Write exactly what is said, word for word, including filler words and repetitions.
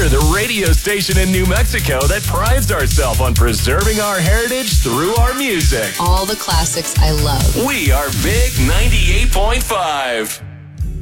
We're the radio station in New Mexico that prides ourselves on preserving our heritage through our music. All the classics I love. We are Big ninety-eight point five.